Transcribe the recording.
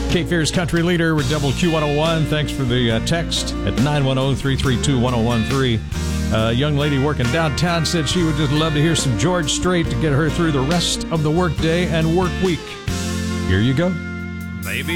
Cape Fear's Country Leader with Double Q101. Thanks for the text at 910-332-1013. A young lady working downtown said she would just love to hear some George Strait to get her through the rest of the work day and work week. Here you go. Baby,